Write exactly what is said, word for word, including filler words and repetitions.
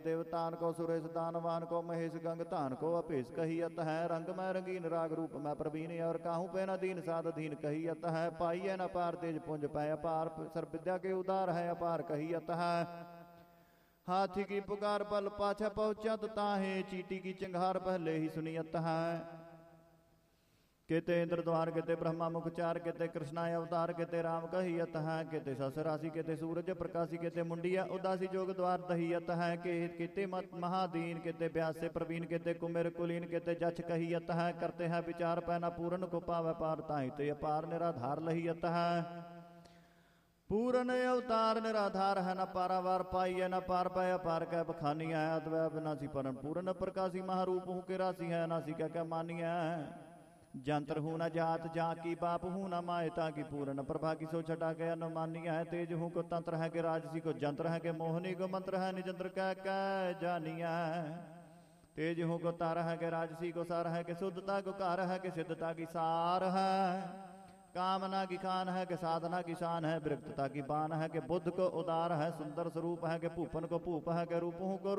देवतान को सुरेश दानवान को महेश गंग धान को अपेश कहियत है। रंग मैं रंगीन राग रूप मैं प्रवीण और काहू पे न दीन साध अधीन कहियत है। पाइए न पार तेज पुंज पै अपार सर्व विद्या के उदार है अपार कहियत है। हाथी की पुकार पल पाछा पहुंचत ताहे चीटी की चिंगार पहले ही सुनियत है। केते इंद्र द्वार केते ब्रह्मा मुख चार केते कृष्णाय अवतार केते राम कहियत है। केते सस राशि केते सूरज प्रकाशी केते मुंडिया उदासी जोग द्वार दहियत है। के केते मत महादीन केते व्यास से प्रवीण केते कुमेर कुलीन केते जछ कहियत है। करते हैं विचार पैना पूरन को पावै पार ताहि ते अपार निराधार लहियत है। पूरन अवतार निराधार है न पारावार पाइए न पार पाया पार कै बखानिया है। अद्वै विनाशी परम पूरन प्रकाशी महारूप हूँ के राशि है नासी कै कै मानिया है। जंत्र हूँ न जात जा की बाप हूँ न मायता की पूरन प्रभा की सो छटा के अनुमानिया है। तेज हूँ को तंत्र है के राजसी को जंत्र है के मोहनी को मंत्र है निजंत्र कै कै जानिया है। तेज हूँ को तार है के राजसी को सार है के शुद्धता को कार है के सिद्धता की सार है। कामना की खान है कि साधना की शान है। विरक्तता की बान है कि बुद्ध को उदार है। सुंदर स्वरूप है कि भूपन को भूप है कि रूप हूँ को